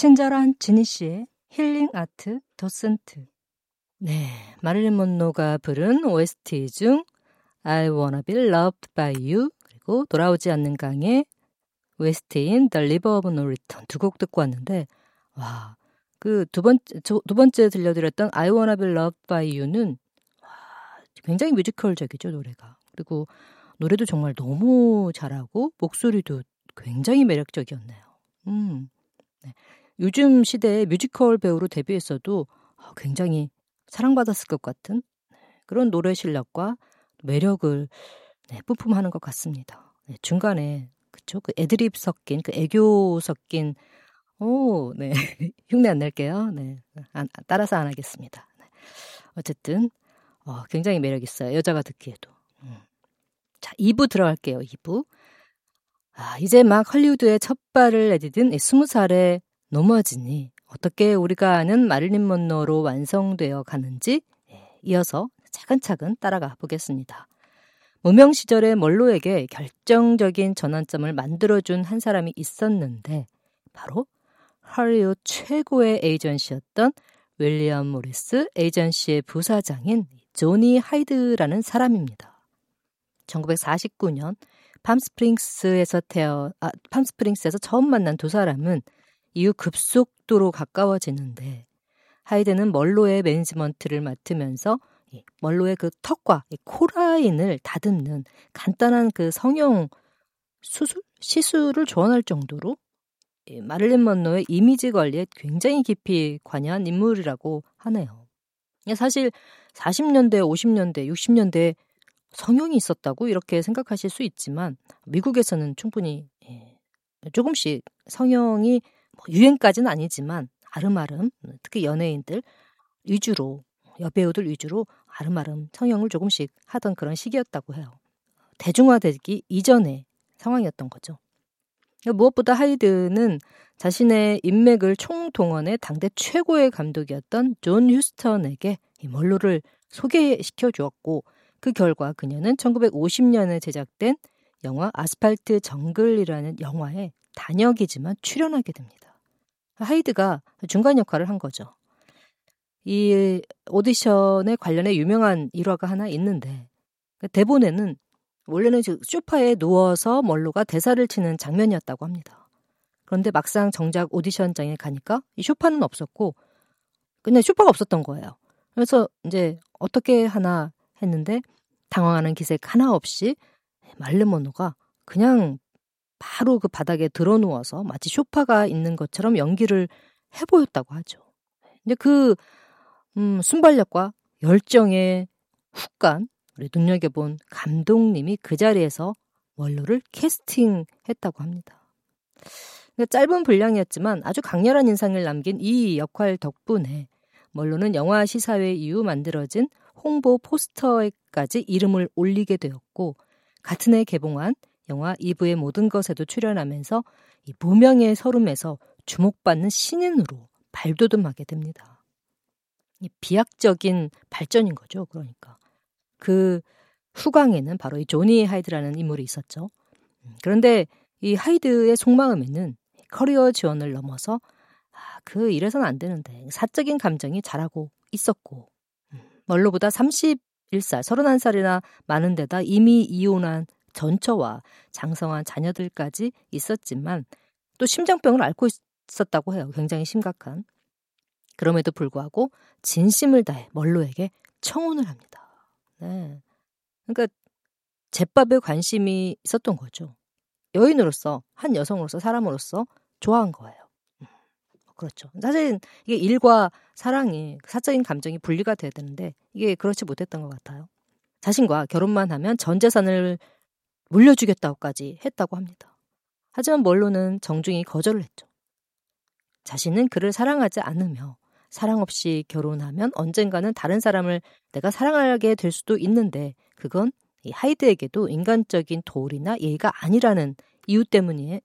친절한 지니 씨의 힐링 아트 도슨트. 네, 마릴린 먼로가 부른 OST 중 I Wanna Be Loved by You 그리고 돌아오지 않는 강의 OST인 The River of No Return 두 곡 듣고 왔는데 와, 그 두 번째 들려드렸던 I Wanna Be Loved by You는 와, 굉장히 뮤지컬적이죠 노래가. 그리고 노래도 정말 너무 잘하고 목소리도 굉장히 매력적이었네요. 네. 요즘 시대에 뮤지컬 배우로 데뷔했어도 굉장히 사랑받았을 것 같은 그런 노래 실력과 매력을 뿜뿜하는 것 같습니다. 네, 중간에 그쵸? 그 애드립 섞인 그 애교 섞인 네 흉내 안 낼게요. 네 따라서 안 하겠습니다. 네. 어쨌든 굉장히 매력 있어요. 여자가 듣기에도. 자 2부 들어갈게요. 2부. 이제 막 헐리우드에 첫 발을 내디딘 20살의 넘어지니 어떻게 우리가 아는 마릴린 먼로로 완성되어 가는지 이어서 차근차근 따라가 보겠습니다. 무명 시절의 먼로에게 결정적인 전환점을 만들어준 한 사람이 있었는데 바로 헐리우드 최고의 에이전시였던 윌리엄 모리스 에이전시의 부사장인 조니 하이드라는 사람입니다. 1949년 팜스프링스에서 처음 만난 두 사람은 이후 급속도로 가까워지는데 하이드는 멀로의 매니지먼트를 맡으면서 멀로의 그 턱과 코라인을 다듬는 간단한 그 성형 시술을 조언할 정도로 마릴린 먼로의 이미지 관리에 굉장히 깊이 관여한 인물이라고 하네요. 사실 40년대, 50년대, 60년대에 성형이 있었다고 이렇게 생각하실 수 있지만 미국에서는 충분히 조금씩 성형이 유행까지는 아니지만 아름아름 특히 연예인들 위주로 여배우들 위주로 아름아름 성형을 조금씩 하던 그런 시기였다고 해요. 대중화되기 이전의 상황이었던 거죠. 무엇보다 하이드는 자신의 인맥을 총동원해 당대 최고의 감독이었던 존 휴스턴에게 이 멀로를 소개시켜 주었고 그 결과 그녀는 1950년에 제작된 영화 아스팔트 정글이라는 영화에 단역이지만 출연하게 됩니다. 하이드가 중간 역할을 한 거죠. 이 오디션에 관련해 유명한 일화가 하나 있는데 대본에는 원래는 소파에 누워서 멀로가 대사를 치는 장면이었다고 합니다. 그런데 막상 정작 오디션장에 가니까 이 소파는 없었고 그냥 소파가 없었던 거예요. 그래서 이제 어떻게 하나 했는데 당황하는 기색 하나 없이 마릴린 먼로가 그냥 바로 그 바닥에 드러누워서 마치 소파가 있는 것처럼 연기를 해보였다고 하죠. 근데 그 순발력과 열정의 훅간 우리 눈여겨본 감독님이 그 자리에서 멀로를 캐스팅했다고 합니다. 그러니까 짧은 분량이었지만 아주 강렬한 인상을 남긴 이 역할 덕분에 멀로는 영화 시사회 이후 만들어진 홍보 포스터에까지 이름을 올리게 되었고 같은 해 개봉한 영화 이브의 모든 것에도 출연하면서 이 무명의 서름에서 주목받는 신인으로 발돋움하게 됩니다. 이 비약적인 발전인 거죠. 그러니까 그 후광에는 바로 이 조니 하이드라는 인물이 있었죠. 그런데 이 하이드의 속마음에는 커리어 지원을 넘어서 그 이래서는 안 되는데 사적인 감정이 자라고 있었고 멀로보다 31살, 31살이나 많은 데다 이미 이혼한 전처와 장성한 자녀들까지 있었지만 또 심장병을 앓고 있었다고 해요. 굉장히 심각한. 그럼에도 불구하고 진심을 다해 멀로에게 청혼을 합니다. 네. 그러니까 제밥에 관심이 있었던 거죠. 여인으로서, 한 여성으로서, 사람으로서 좋아한 거예요. 그렇죠. 사실 이게 일과 사랑이 사적인 감정이 분리가 돼야 되는데 이게 그렇지 못했던 것 같아요. 자신과 결혼만 하면 전 재산을 물려주겠다고까지 했다고 합니다. 하지만 멀로는 정중히 거절을 했죠. 자신은 그를 사랑하지 않으며 사랑 없이 결혼하면 언젠가는 다른 사람을 내가 사랑하게 될 수도 있는데 그건 이 하이드에게도 인간적인 도리나 예의가 아니라는 이유 때문에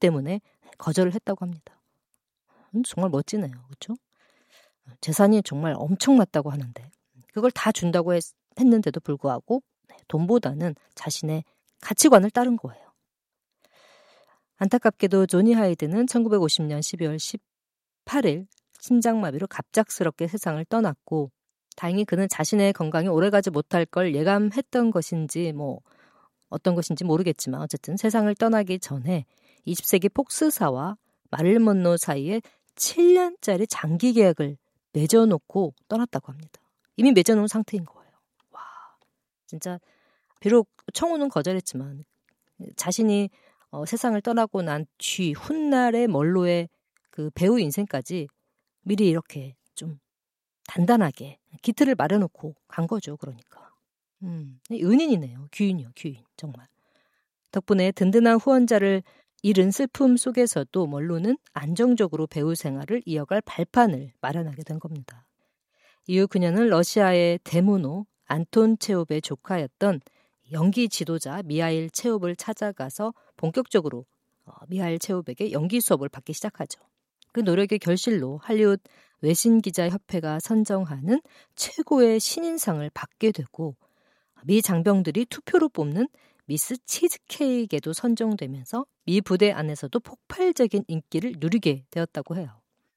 거절을 했다고 합니다. 정말 멋지네요. 그렇죠? 재산이 정말 엄청났다고 하는데 그걸 다 준다고 했는데도 불구하고 돈보다는 자신의 가치관을 따른 거예요. 안타깝게도 조니 하이드는 1950년 12월 8일 심장마비로 갑작스럽게 세상을 떠났고 다행히 그는 자신의 건강이 오래가지 못할 걸 예감했던 것인지 어떤 것인지 모르겠지만 어쨌든 세상을 떠나기 전에 20세기 폭스사와 마릴린 먼로 사이에 7년짜리 장기 계약을 맺어놓고 떠났다고 합니다. 이미 맺어놓은 상태인 거예요. 와, 진짜 비록 청혼은 거절했지만 자신이 세상을 떠나고 난 뒤 훗날의 먼로의 그 배우 인생까지 미리 이렇게 좀 단단하게 기틀을 마련놓고 간 거죠. 그러니까. 은인이네요. 귀인이요. 귀인. 정말. 덕분에 든든한 후원자를 잃은 슬픔 속에서도 먼로는 안정적으로 배우 생활을 이어갈 발판을 마련하게 된 겁니다. 이후 그녀는 러시아의 대문호 안톤 체홉의 조카였던 연기 지도자 미하일 체홉을 찾아가서 본격적으로 미하일 체홉에게 연기 수업을 받기 시작하죠. 그 노력의 결실로 할리우드 외신기자협회가 선정하는 최고의 신인상을 받게 되고 미 장병들이 투표로 뽑는 미스 치즈케이크에도 선정되면서 미 부대 안에서도 폭발적인 인기를 누리게 되었다고 해요.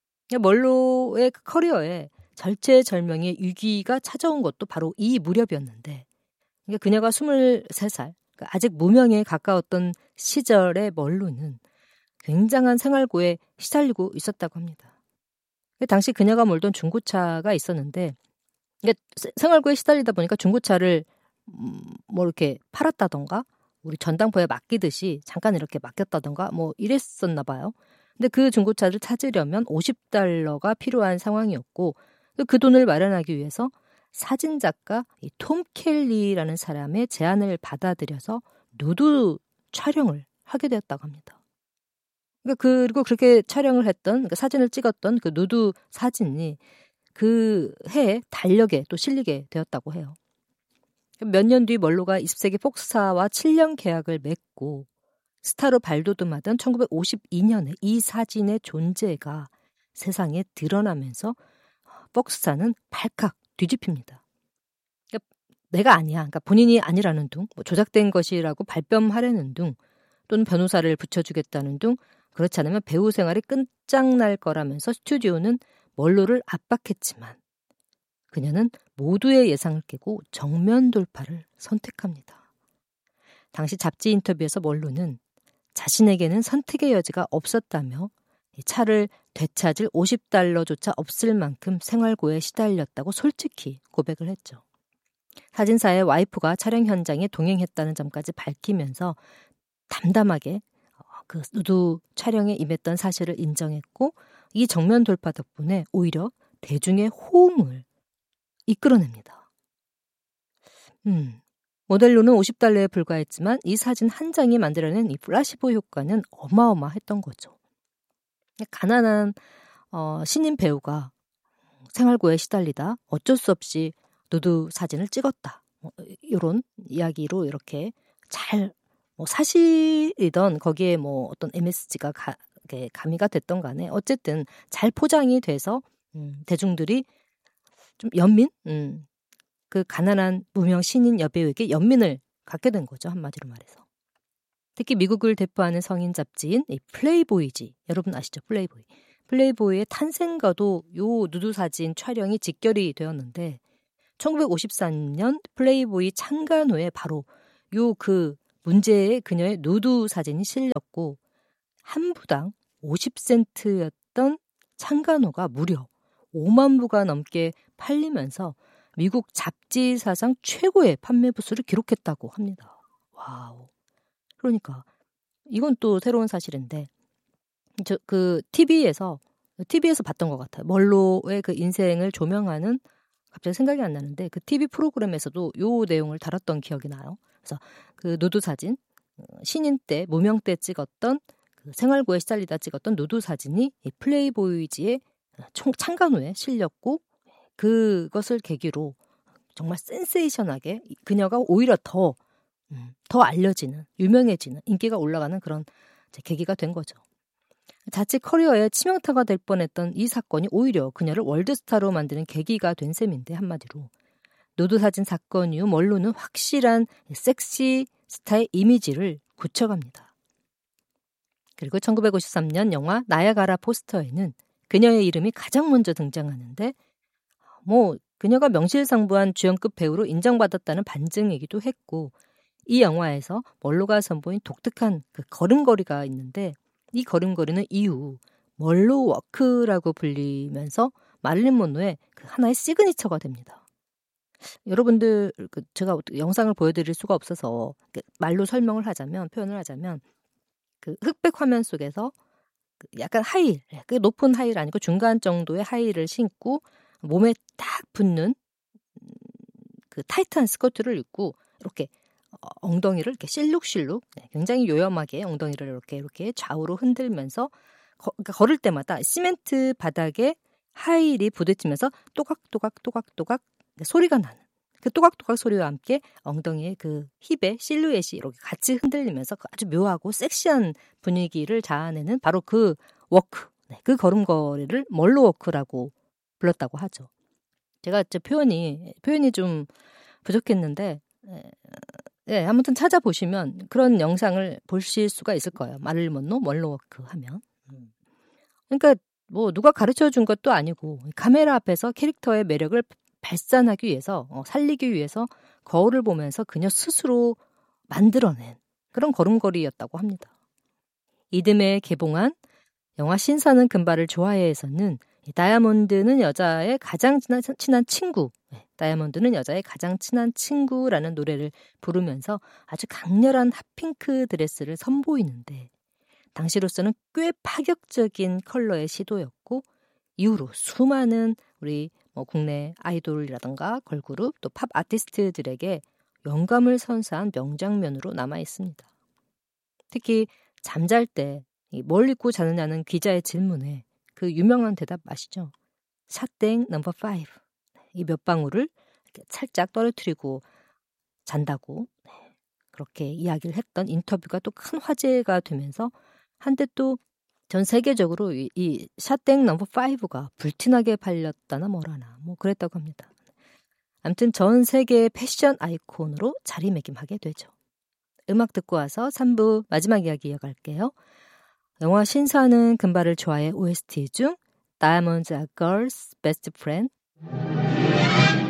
먼로의 커리어에 절체절명의 위기가 찾아온 것도 바로 이 무렵이었는데 그녀가 23살, 아직 무명에 가까웠던 시절의 먼로는 굉장한 생활고에 시달리고 있었다고 합니다. 당시 그녀가 몰던 중고차가 있었는데 생활고에 시달리다 보니까 중고차를 이렇게 팔았다던가 우리 전당포에 맡기듯이 잠깐 이렇게 맡겼다던가 이랬었나 봐요. 근데 그 중고차를 찾으려면 $50가 필요한 상황이었고 그 돈을 마련하기 위해서 사진작가 톰 켈리라는 사람의 제안을 받아들여서 누드 촬영을 하게 되었다고 합니다. 그리고 그렇게 촬영을 했던 사진을 찍었던 그 누드 사진이 그 해에 달력에 또 실리게 되었다고 해요. 몇 년 뒤 먼로가 20세기 폭스사와 7년 계약을 맺고 스타로 발돋움하던 1952년에 이 사진의 존재가 세상에 드러나면서 폭스사는 발칵 뒤집힙니다. 내가 아니야. 본인이 아니라는 둥, 조작된 것이라고 발뺌하려는 둥, 또는 변호사를 붙여주겠다는 둥, 그렇지 않으면 배우 생활이 끝장날 거라면서 스튜디오는 먼로를 압박했지만 그녀는 모두의 예상을 깨고 정면 돌파를 선택합니다. 당시 잡지 인터뷰에서 먼로는 자신에게는 선택의 여지가 없었다며 차를 되찾을 $50조차 없을 만큼 생활고에 시달렸다고 솔직히 고백을 했죠. 사진사의 와이프가 촬영 현장에 동행했다는 점까지 밝히면서 담담하게 그 누드 촬영에 임했던 사실을 인정했고 이 정면 돌파 덕분에 오히려 대중의 호응을 이끌어냅니다. 모델로는 $50에 불과했지만 이 사진 한 장이 만들어낸 이 플라시보 효과는 어마어마했던 거죠. 가난한 신인 배우가 생활고에 시달리다 어쩔 수 없이 누드 사진을 찍었다. 이런 이야기로 이렇게 잘 사실이던 거기에 어떤 MSG가 가미가 됐던 간에 어쨌든 잘 포장이 돼서 대중들이 좀 연민? 그 가난한 무명 신인 여배우에게 연민을 갖게 된 거죠. 한마디로 말해서. 특히 미국을 대표하는 성인 잡지인 이 플레이보이지. 여러분 아시죠? 플레이보이. 플레이보이의 탄생과도 요 누드 사진 촬영이 직결이 되었는데 1953년 플레이보이 창간호에 바로 그 문제의 그녀의 누드 사진이 실렸고 한 부당 50센트였던 창간호가 무려 5만 부가 넘게 팔리면서 미국 잡지 사상 최고의 판매 부수를 기록했다고 합니다. 와우. 그러니까 이건 또 새로운 사실인데 그 TV에서 봤던 것 같아요. 먼로의 그 인생을 조명하는 갑자기 생각이 안 나는데 그 TV 프로그램에서도 요 내용을 다뤘던 기억이 나요. 그래서 그 누드 사진 신인 때 무명 때 찍었던 그 생활고에 시달리다 찍었던 누드 사진이 이 플레이보이지의 창간호에 실렸고 그것을 계기로 정말 센세이션하게 그녀가 오히려 더 알려지는 유명해지는 인기가 올라가는 그런 계기가 된 거죠. 자칫 커리어에 치명타가 될 뻔했던 이 사건이 오히려 그녀를 월드스타로 만드는 계기가 된 셈인데 한마디로 누드 사진 사건 이후 먼로는 확실한 섹시 스타의 이미지를 굳혀갑니다. 그리고 1953년 영화 나야가라 포스터에는 그녀의 이름이 가장 먼저 등장하는데 그녀가 명실상부한 주연급 배우로 인정받았다는 반증이기도 했고 이 영화에서 멀로가 선보인 독특한 그 걸음걸이가 있는데 이 걸음걸이는 이후 멀로 워크라고 불리면서 마릴린 먼로의 그 하나의 시그니처가 됩니다. 여러분들 제가 영상을 보여드릴 수가 없어서 말로 표현을 하자면 그 흑백 화면 속에서 약간 하이힐, 그 높은 하이힐 아니고 중간 정도의 하이힐을 신고 몸에 딱 붙는 그 타이트한 스커트를 입고 이렇게 엉덩이를 이렇게 실룩실룩 굉장히 요염하게 엉덩이를 이렇게 좌우로 흔들면서 걸을 때마다 시멘트 바닥에 하이힐이 부딪히면서 또각또각 소리가 나는 그 또각또각 소리와 함께 엉덩이의 그 힙의 실루엣이 이렇게 같이 흔들리면서 아주 묘하고 섹시한 분위기를 자아내는 바로 그 워크, 그 걸음걸이를 멀로 워크라고 불렀다고 하죠. 제가 표현이 좀 부족했는데 아무튼 찾아보시면 그런 영상을 보실 수가 있을 거예요. 마릴린 먼로 멀로 워크 하면. 그러니까 누가 가르쳐 준 것도 아니고 카메라 앞에서 캐릭터의 매력을 발산하기 위해서 살리기 위해서 거울을 보면서 그녀 스스로 만들어낸 그런 걸음걸이였다고 합니다. 이듬해 개봉한 영화 신사는 금발을 좋아해에서는 다이아몬드는 여자의 가장 친한 친구, 다이아몬드는 여자의 가장 친한 친구라는 노래를 부르면서 아주 강렬한 핫핑크 드레스를 선보이는데 당시로서는 꽤 파격적인 컬러의 시도였고 이후로 수많은 우리 국내 아이돌이라든가 걸그룹 또 팝 아티스트들에게 영감을 선사한 명장면으로 남아 있습니다. 특히 잠잘 때 뭘 입고 자느냐는 기자의 질문에 그 유명한 대답 아시죠? 샷땡 넘버 5. 이 몇 방울을 이렇게 살짝 떨어뜨리고 잔다고 그렇게 이야기를 했던 인터뷰가 또 큰 화제가 되면서 한때 또 전 세계적으로 이 샷땡 넘버 5가 불티나게 팔렸다나 뭐라나 그랬다고 합니다. 아무튼 전 세계의 패션 아이콘으로 자리매김하게 되죠. 음악 듣고 와서 3부 마지막 이야기 이어갈게요. 영화 신사는 금발을 좋아해 OST 중 Diamonds are Girls' Best Friend.